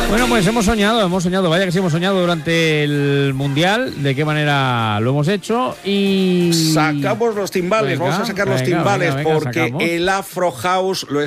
Bueno, pues hemos soñado, vaya que sí hemos soñado durante el Mundial, de qué manera lo hemos hecho y... Sacamos los timbales, vamos a sacar los timbales porque sacamos. el Afro House lo